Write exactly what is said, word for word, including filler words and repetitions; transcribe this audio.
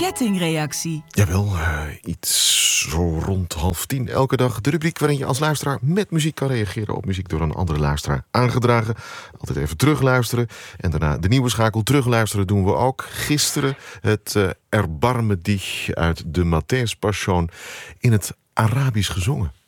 kettingreactie. Jawel, uh, iets zo rond half tien elke dag. De rubriek waarin je als luisteraar met muziek kan reageren op muziek door een andere luisteraar aangedragen. Altijd even terugluisteren. En daarna de nieuwe schakel terugluisteren doen we ook. Gisteren het uh, Erbarme dich uit de Matthäus Passion in het Arabisch gezongen.